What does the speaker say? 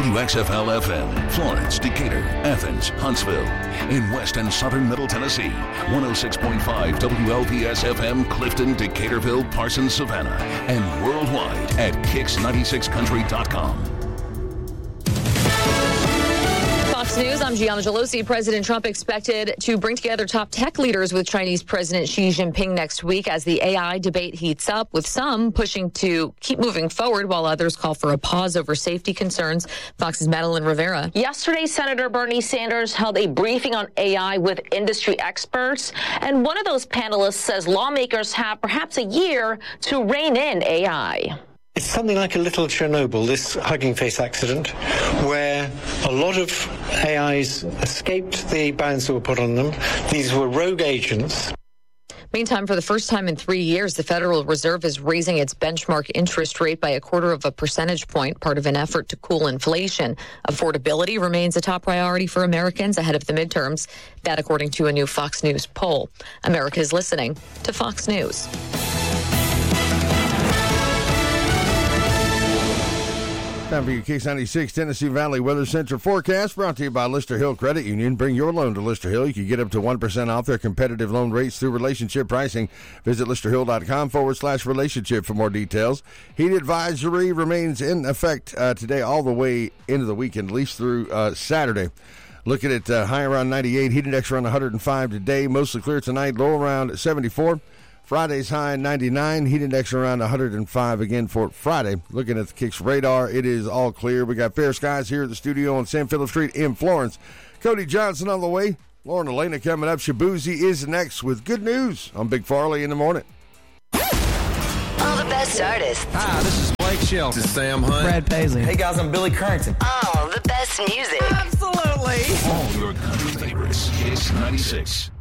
WXFL-FM, Florence, Decatur, Athens, Huntsville. In West and Southern Middle Tennessee, 106.5 WLPS-FM, Clifton, Decaturville, Parsons, Savannah. And worldwide at Kicks96country.com. Fox News, I'm Gianna Gelosi. President Trump expected to bring together top tech leaders with Chinese President Xi Jinping next week as the AI debate heats up, with some pushing to keep moving forward while others call for a pause over safety concerns. Fox's Madeline Rivera. Yesterday, Senator Bernie Sanders held a briefing on AI with industry experts, and one of those panelists says lawmakers have perhaps a year to rein in AI. It's something like a little Chernobyl, this Hugging Face accident, where a lot of AIs escaped the bans that were put on them. These were rogue agents. Meantime, for the first time in 3 years, the Federal Reserve is raising its benchmark interest rate by 0.25 percentage point, part of an effort to cool inflation. Affordability remains a top priority for Americans ahead of the midterms. That, according to a new Fox News poll. America is listening to Fox News. Time for your Kicks 96 Tennessee Valley Weather Center forecast, brought to you by Lister Hill Credit Union. Bring your loan to Lister Hill. You can get up to 1% off their competitive loan rates through relationship pricing. Visit listerhill.com/relationship for more details. Heat advisory remains in effect today all the way into the weekend, at least through Saturday. Looking at high around 98, heat index around 105 today. Mostly clear tonight, low around 74. Friday's high 99, heat index around 105 again for Friday. Looking at the Kicks radar, it is all clear. We got fair skies here at the studio on San Philip Street in Florence. Cody Johnson on the way. Lauren Elena coming up. Shabuzi is next with good news on Big Farley in the morning. All the best artists. Hi, this is Blake Shelton. This is Sam Hunt. Brad Paisley. Hey guys, I'm Billy Currington. All the best music. Absolutely. All your country favorites. Kicks 96.